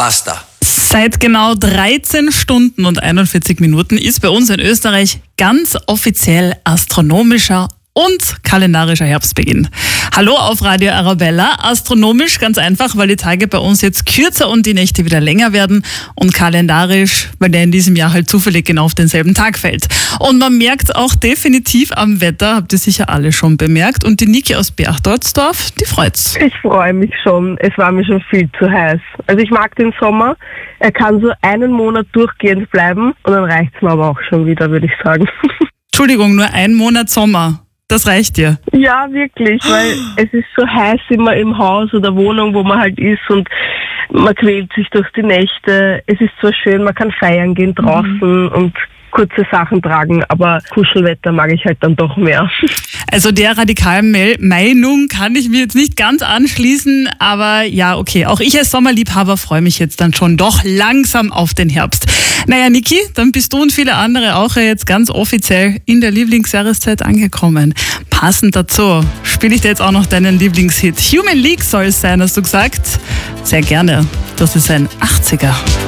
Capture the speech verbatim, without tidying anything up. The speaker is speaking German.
basta. Seit genau dreizehn Stunden und einundvierzig Minuten ist bei uns in Österreich ganz offiziell astronomischer und kalendarischer Herbstbeginn. Hallo auf Radio Arabella. Astronomisch ganz einfach, weil die Tage bei uns jetzt kürzer und die Nächte wieder länger werden, und kalendarisch, weil der in diesem Jahr halt zufällig genau auf denselben Tag fällt. Und man merkt auch definitiv am Wetter, habt ihr sicher alle schon bemerkt, und die Niki aus Berchtoldsdorf, die freut's. Ich freue mich schon. Es war mir schon viel zu heiß. Also ich mag den Sommer. Er kann so einen Monat durchgehend bleiben und dann reicht's mir aber auch schon wieder, würde ich sagen. Entschuldigung, nur ein Monat Sommer. Das reicht dir? Ja, wirklich, weil es ist so heiß immer im Haus oder Wohnung, wo man halt ist, und man quält sich durch die Nächte. Es ist zwar schön, man kann feiern gehen draußen mhm. und kurze Sachen tragen, aber Kuschelwetter mag ich halt dann doch mehr. Also der radikalen Meinung kann ich mir jetzt nicht ganz anschließen, aber ja, okay. Auch ich als Sommerliebhaber freue mich jetzt dann schon doch langsam auf den Herbst. Naja, Niki, dann bist du und viele andere auch jetzt ganz offiziell in der Lieblingsjahreszeit angekommen. Passend dazu spiele ich dir jetzt auch noch deinen Lieblingshit. Human League soll es sein, hast du gesagt? Sehr gerne. Das ist ein achtziger.